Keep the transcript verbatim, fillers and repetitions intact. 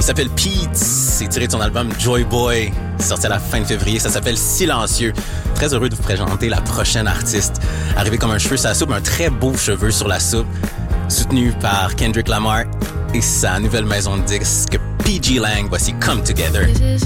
s'appelle Pete. C'est tiré de son album Joy Boy, sorti à la fin de février. Ça s'appelle Silencieux. Très heureux de vous présenter la prochaine artiste. Arrivée comme un cheveu sur la soupe, un très beau cheveu sur la soupe. Soutenu par Kendrick Lamar et sa nouvelle maison de disques P G Lang. Voici Come Together. This is